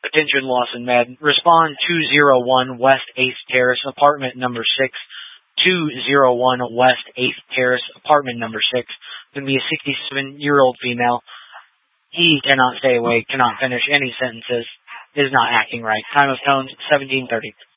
Attention Lawson Med. Respond 201 West 8th Terrace, apartment number 6. 201 West 8th Terrace, apartment number 6. Going to be a 67-year-old female. He cannot stay awake, cannot finish any sentences, is not acting right. Time of tones, 17:30.